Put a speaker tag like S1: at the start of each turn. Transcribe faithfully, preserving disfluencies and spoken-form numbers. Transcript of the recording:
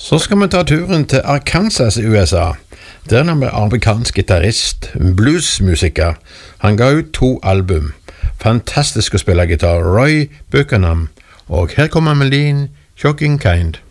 S1: Så skal vi ta turen til Arkansas i U S A. Der er han en amerikansk gitarrist, bluesmusiker. Han ga ut to album. Fantastisk å spille gitar, Roy Buchanan. Og her kommer Melin, Shocking Kind.